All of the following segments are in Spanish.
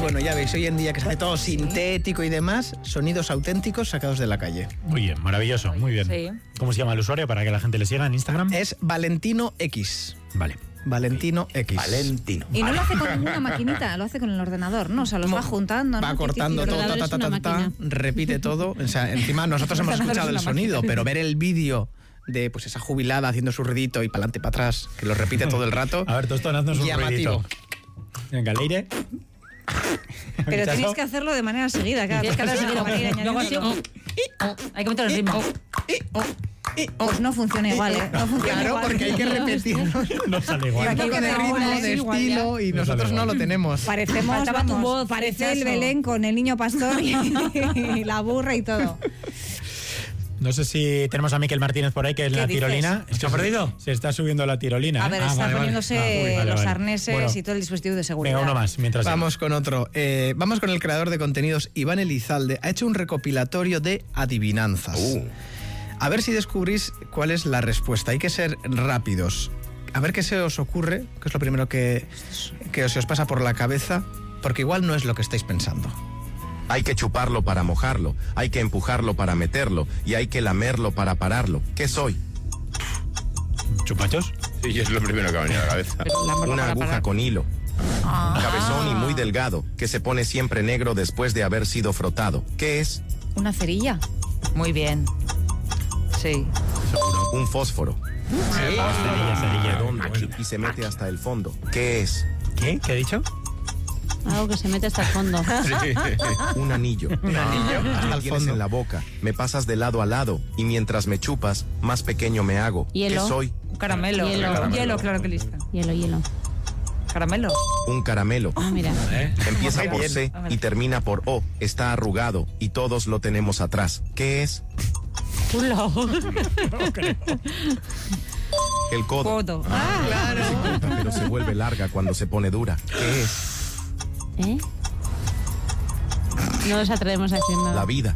bueno, ya veis, hoy en día que se hace todo sintético y demás, sonidos auténticos sacados de la calle. Muy bien, maravilloso, muy bien. Sí. ¿Cómo se llama el usuario para que la gente le siga en Instagram? Es Valentino X. Vale. Valentino X. Valentino. Y no lo hace con ninguna maquinita, lo hace con el ordenador, ¿no? O sea, los va juntando, ¿no? Va cortando todo, repite todo. O sea, encima nosotros hemos escuchado el sonido, pero ver el vídeo de pues esa jubilada haciendo su ruidito y para adelante, para atrás, que lo repite todo el rato. A ver, Tostón, haznos un llamativo. ruidito. Venga, Leire. Pero tienes que hacerlo de manera seguida, claro. Tienes que hacerlo seguido. Hay que meter el ritmo. Pues no funciona igual, ¿eh? No funciona Claro, igual. porque hay que repetirlo. No sale igual. Un poco de ritmo, de estilo, y nosotros no lo tenemos. Parecemos, Faltaba tu voz, parece el eso. Belén con el niño pastor y la burra y todo. No sé si tenemos a Miquel Martínez por ahí, que es la dices? tirolina. ¿Se ha perdido? Se está subiendo la tirolina. A ver, ¿eh? está Vale, poniéndose vale. los Vale. arneses Bueno, y todo el dispositivo de seguridad. venga, uno más, mientras Vamos con otro. Vamos con el creador de contenidos, Iván Elizalde. Ha hecho un recopilatorio de adivinanzas. A ver si descubrís cuál es la respuesta. Hay que ser rápidos. A ver qué se os ocurre, qué es lo primero que se os pasa por la cabeza, porque igual no es lo que estáis pensando. Hay que chuparlo para mojarlo, hay que empujarlo para meterlo y hay que lamerlo para pararlo. ¿Qué soy? ¿Chupachos? Sí, es lo primero que me ha venido a la cabeza. Una aguja con hilo. Cabezón y muy delgado, que se pone siempre negro después de haber sido frotado. ¿Qué es? Una cerilla. Muy bien. Sí. Un fósforo. Cerilla. Redondo y se mete hasta el fondo. ¿Qué es? ¿Qué? ¿Qué ha dicho? Algo que se mete hasta el fondo. Un anillo. Un anillo hasta Lo el tienes fondo. en la boca, me pasas de lado a lado y mientras me chupas, más pequeño me hago. Hielo. ¿Qué soy? Un caramelo. Hielo. Un hielo, claro que listo. Hielo. Caramelo. Un caramelo. Ah, mira. Empieza por Bien. C y termina por O. Está arrugado y todos lo tenemos atrás. ¿Qué es? El codo. Codo. Pero se vuelve larga cuando se pone dura. ¿Qué es? ¿Eh? No nos atrevemos a decir nada. La vida.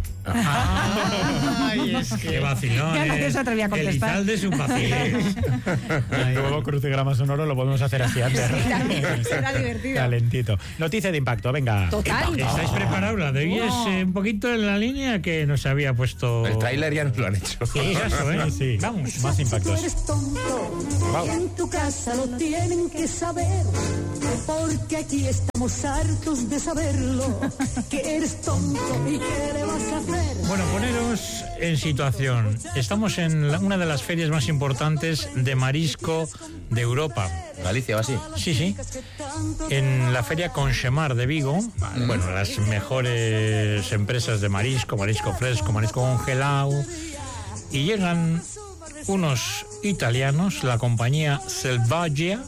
Ay, es Qué vacilón. Ya nadie se atrevía a contestar. Elizalde es un vacilón. El nuevo crucigrama sonoro lo podemos hacer así antes. Será divertido. Calentito. Noticia de impacto, venga. Total. ¿Estáis preparados? La de hoy es un poquito en la línea que nos había puesto. El tráiler ya nos lo han hecho. Sí, eso, ¿eh? Sí. Vamos. Más impactos. Eres tonto, y en tu casa lo tienen que saber, porque aquí estamos hartos de saberlo, que eres tonto y qué le vas a hacer. Bueno, poneros en situación. Estamos en una de las ferias más importantes de marisco de Europa. Galicia o así. Sí. En la feria Conchemar de Vigo, bueno, las mejores empresas de marisco fresco, marisco congelado, y llegan unos italianos, la compañía Selvaggia,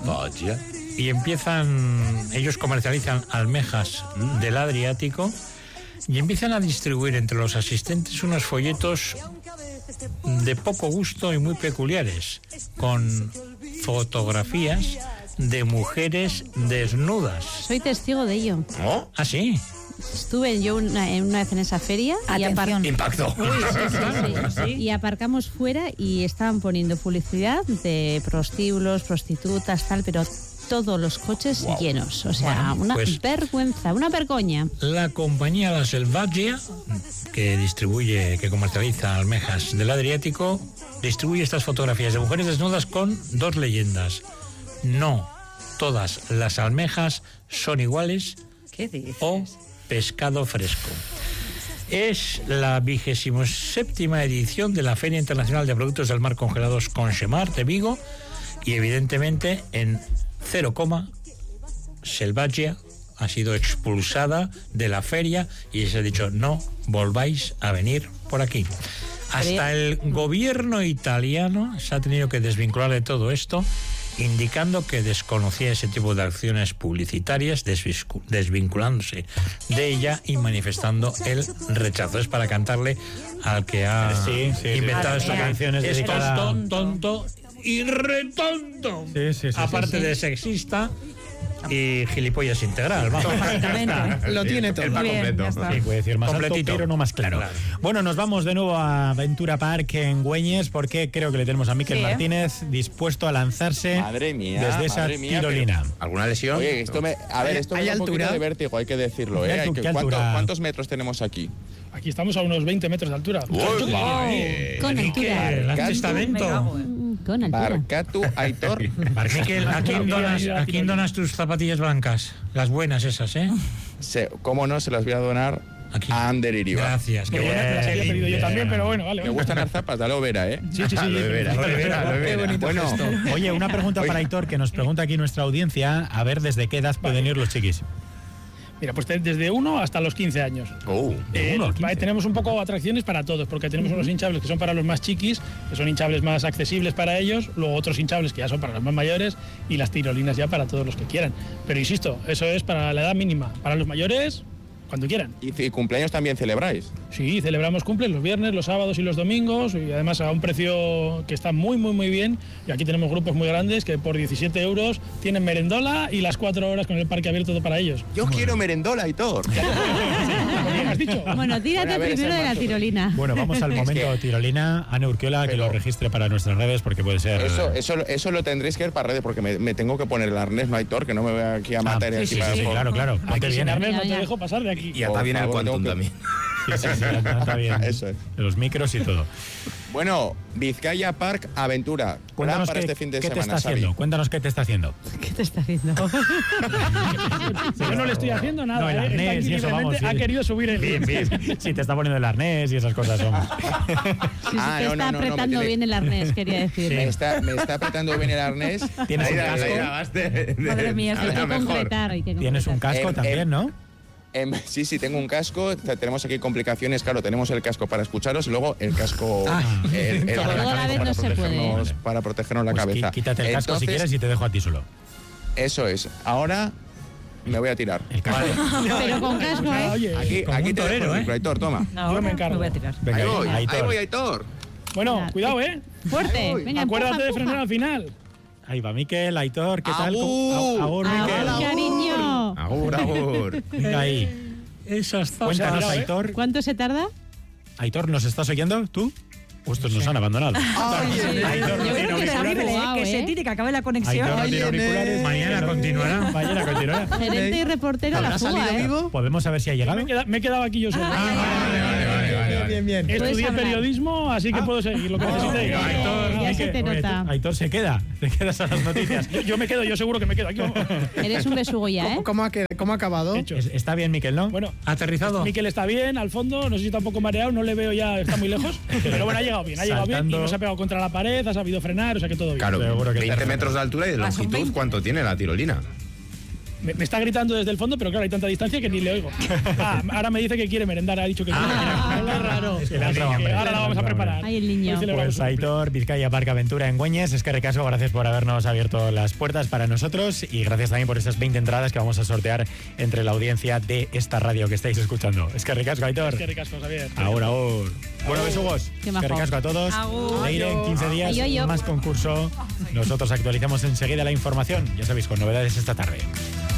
y ellos comercializan almejas del Adriático y empiezan a distribuir entre los asistentes unos folletos de poco gusto y muy peculiares, con fotografías de mujeres desnudas. Soy testigo de ello. ¿No? ¿Ah, sí? Estuve yo una vez en esa feria Atención. Impacto. Sí. Y aparcamos fuera y estaban poniendo publicidad de prostíbulos, prostitutas, tal, pero todos los coches llenos. O sea, una vergüenza, una vergoña. La compañía La Selvaggia, que comercializa almejas del Adriático, distribuye estas fotografías de mujeres desnudas con dos leyendas. No todas las almejas son iguales. ¿Qué dices? O pescado fresco. Es la 27ª edición de la Feria Internacional de Productos del Mar Congelados Conchemar de Vigo, y evidentemente en 0, Selvaggia ha sido expulsada de la feria y se ha dicho: no volváis a venir por aquí. Hasta el gobierno italiano se ha tenido que desvincular de todo esto, indicando que desconocía ese tipo de acciones publicitarias, desvinculándose de ella y manifestando el rechazo. Es para cantarle al que ha inventado esta canción. Es tonto y retonto. Sí. Aparte de sexista, y gilipollas integral. Vamos. Lo tiene todo. El pack completo. Sí, puede decir más alto, Completito. pero no más claro. Bueno, nos vamos de nuevo a Aventura Park en Güeñes porque creo que le tenemos a Miquel Martínez dispuesto a lanzarse Madre mía, desde esa madre mía, tirolina. ¿Alguna lesión? Oye, esto me da un poquito de vértigo, hay que decirlo. ¿Qué altura? ¿Cuántos metros tenemos aquí? Aquí estamos a unos 20 metros de altura. Con altura. El testamento. Con altura. Barkatu Aitor. Miquel, ¿a quién donas tus zapatillas blancas? Las buenas esas, ¿eh? ¿Cómo no se las voy a donar a Ander Iriba? Gracias. Qué buena que las había pedido yo también, pero bueno, vale. Me gustan las zapas, dale Vera, ¿eh? Sí. Lo de Vera. Bueno, Oye, una pregunta para Aitor que nos pregunta aquí nuestra audiencia, a ver desde qué edad pueden ir los chiquis. Mira, pues desde 1 hasta los 15 años. Tenemos un poco atracciones para todos, porque tenemos unos hinchables que son para los más chiquis, que son hinchables más accesibles para ellos, luego otros hinchables que ya son para los más mayores y las tirolinas ya para todos los que quieran. Pero insisto, eso es para la edad mínima. Para los mayores, cuando quieran. ¿Y cumpleaños también celebráis? Sí, celebramos cumples los viernes, los sábados y los domingos, y además a un precio que está muy, muy, muy bien. Y aquí tenemos grupos muy grandes que por 17 euros tienen merendola y las 4 horas con el parque abierto todo para ellos. Yo quiero merendola, Aitor. ¿Has dicho? Bueno, tírate primero de la tirolina. Bueno, vamos al momento tirolina. Ana Urquiola, que lo registre para nuestras redes porque puede ser... Eso lo tendréis que ir para redes porque me tengo que poner el arnés, no Aitor, que no me voy aquí a matar. Sí, claro. Aquí sin arnés no te Ya. dejo pasar de aquí. Y está bien el Quantum también. Sí, está bien. Eso es. Los micros y todo. Bueno, Vizcaya Park Aventura. Cuéntanos para este fin de qué te semana, está haciendo. Xavi. Cuéntanos qué te está haciendo. ¿Qué te está haciendo? Yo no le estoy haciendo nada. No, el Está arnés aquí y eso, vamos. libremente, ha querido subir el... Bien. Sí, te está poniendo el arnés y esas cosas son. Sí, te está apretando bien el arnés, quería decir. Me está apretando bien el arnés. ¿Tienes un casco? Madre mía, hay que completar. Tienes un casco también, ¿no? Sí, tengo un casco. Tenemos aquí complicaciones. Claro, tenemos el casco para escucharos y luego el casco para protegernos la cabeza. Quítate el casco si quieres y te dejo a ti solo. Eso es. Ahora me voy a tirar. El casco. Pero con casco, ¿eh? Oye, Aquí te dejo el micro, Aitor, toma. yo me encargo. voy a tirar. Venga, Ahí Aitor. voy, Aitor. Bueno, cuidado, ¿eh? Fuerte. Venga, Acuérdate de empuja. frenar al final. Ahí va Miquel, Aitor, ¿qué tal? Agur. Agur, Miquel. Agur, cariño. Agur. Venga ahí. Esas Cuéntanos, Cuidado, Aitor. ¿Cuánto se tarda? Aitor, ¿nos estás oyendo tú? Estos nos han abandonado. Aitor no Yo tiene creo que es auriculares. horrible, que se tire, que acabe la conexión. Aitor no tiene auriculares. Mañana continuará. Mañana continuará. Gerente y reportero a la ¿Habrá salido fuga, ¿eh? vivo? ¿Podemos saber si ha llegado? Me he quedado aquí yo solo. Bien. Puedes Estudié hablar. periodismo, así que puedo seguir lo que necesitéis. Ya se te nota. Aitor se queda. Te quedas a las noticias. Yo me quedo, yo seguro que me quedo aquí. Eres un besugo ya, ¿eh? ¿Cómo ha acabado? Hecho. Está bien, Miquel, ¿no? Bueno, Aterrizado. Miquel está bien, al fondo, no sé si está un poco mareado, no le veo ya, está muy lejos. Pero bueno, ha llegado bien y Saltando. no se ha pegado contra la pared, ha sabido frenar, o sea que todo bien. Claro, Seguro que 20 está metros de altura y de Más un longitud, 20. ¿cuánto tiene la tirolina? Me está gritando desde el fondo, pero claro, hay tanta distancia que ni le oigo. Ahora me dice que quiere merendar, ha dicho que quiere merendar. Qué raro. Es que le ha entrado hambre. Ahora la vamos a preparar. Ay, el niño. Hoy celebramos Pues un cumple. Aitor, Vizcaya Park Aventura en Güeñes, es que recasco, gracias por habernos abierto las puertas para nosotros y gracias también por esas 20 entradas que vamos a sortear entre la audiencia de esta radio que estáis escuchando. Es que recasco, Aitor. Qué ricasco, Javier. Ahora. Bueno, besugos. Qué Que majo. recasco a todos. Leire en 15 días, Ay, ay, ay. más concurso. Nosotros actualizamos enseguida la información, ya sabéis, con novedades esta tarde.